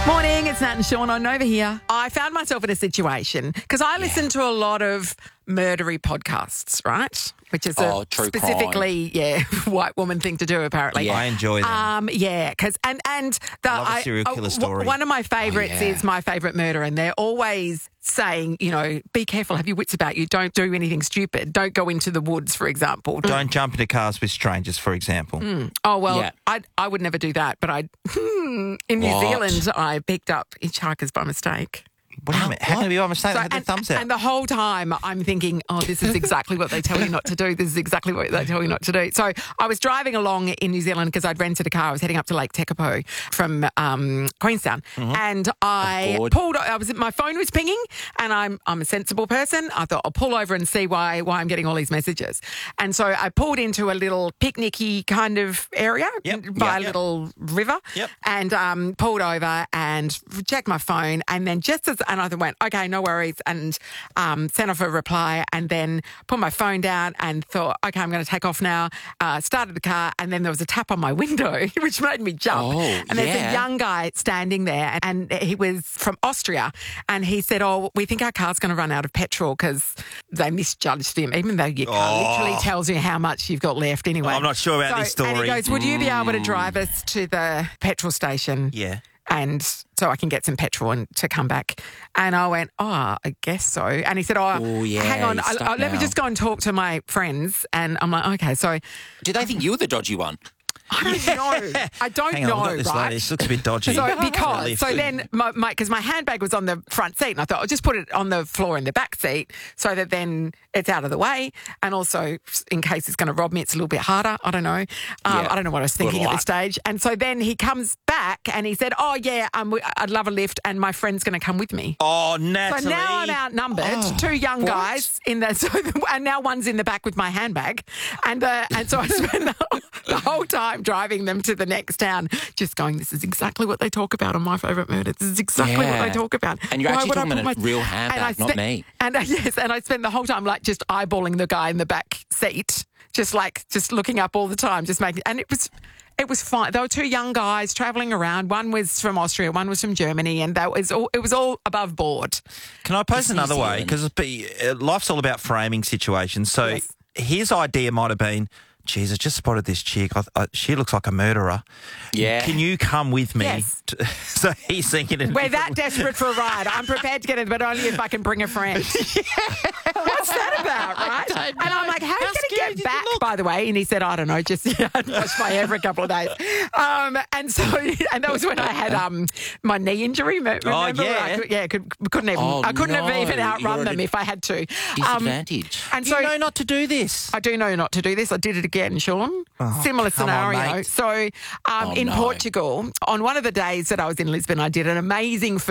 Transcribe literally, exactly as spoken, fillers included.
Morning, it's Nat and Sean on Nova here. I found myself in a situation because I listen to a lot of murdery podcasts, right? Which is Oh, a true specifically, yeah, white woman thing to do, apparently. Yeah. I enjoy them. Um, yeah, because and and the I love a serial killer w- story. One of my favourites Oh, yeah. is My Favourite Murder, and they're always saying, you know, be careful, have your wits about you, don't do anything stupid, don't go into the woods, for example. Don't jump into cars with strangers, for example. Oh well, Yeah. I I would never do that, but I in New What? Zealand I picked up hitchhikers by mistake. What do you mean? How can it be by mistake? So, They had their and, thumbs out. and the whole time I'm thinking, oh, this is exactly what they tell you not to do. This is exactly what they tell you not to do. So I was driving along in New Zealand because I'd rented a car. I was heading up to Lake Tekapo from um, Queenstown, and I Aboard. pulled. I was my phone was pinging, and I'm I'm a sensible person. I thought I'll pull over and see why why I'm getting all these messages. And so I pulled into a little picnicky kind of area Yep. by Yep. a little river, Yep. and um, pulled over and checked my phone, and then just as and I went, okay, no worries, and um, sent off a reply, and then put my phone down and thought, okay, I'm going to take off now. Uh, started the car, and then there was a tap on my window, which made me jump. Oh, and there's yeah. a young guy standing there, and he was from Austria, and he said, oh, we think our car's going to run out of petrol because they misjudged him, even though your car Oh. literally tells you how much you've got left anyway. I'm not sure about this And he story. goes, would you be able to drive us to the petrol station? Yeah. And so I can get some petrol and to come back. And I went, oh, I guess so. And he said, oh, Oh, yeah, hang on, you're I, stuck I, let me now. just go and talk to my friends. And I'm like, okay, so Did they think you were the dodgy one? I don't know. I don't Hang on, know, we've got this right? lady. This looks a bit dodgy. So because Lift. so then my because my, handbag was on the front seat, and I thought I'll just put it on the floor in the back seat so that then it's out of the way, and also in case it's going to rob me, it's a little bit harder. I don't know. Um, Yeah. I don't know what I was thinking at luck. this stage. And so then he comes back and he said, "Oh yeah, um, we- I'd love a lift, and my friend's going to come with me." Oh, Natalie. So now I'm outnumbered. Oh, two young what? guys in the so and now one's in the back with my handbag, and uh, and so I spent the whole, the whole time driving them to the next town, just going, "This is exactly what they talk about on My Favourite Murder. This is exactly what Yeah. they talk about." And you're Why actually would I talking put about a real handbag, and I not spent- me. And uh, yes, and I spent the whole time like just eyeballing the guy in the back seat, just like just looking up all the time, just making, and it was. It was fine. There were two young guys travelling around. One was from Austria, one was from Germany, and that was all. It was all above board. Can I pose It's New another way? Zealand. Because life's all about framing situations. So Yes. his idea might have been, geez, I just spotted this chick. I, I, she looks like a murderer. Yeah. Can you come with me? Yes. To- so he's thinking... in a We're different that desperate for a ride. I'm prepared to get it, but only if I can bring a friend. What's that about, right? don't And I'm know. like, how are How you going to scary get did back, you look? by the way? And he said, I don't know, just yeah, I'd wash my hair for a couple of days. Um, and so, and that was when I had um, my knee injury. me- Remember? Oh, yeah. I could, yeah, could, couldn't even, Oh, I couldn't have no. even outrun You're them at a if I had to. Um, Disadvantage. and You so, know not to do this. I do know not to do this. I did it again, Sean. Similar Oh, come on, scenario. mate. so um, Oh, in no. Portugal, on one of the days that I was in Lisbon, I did an amazing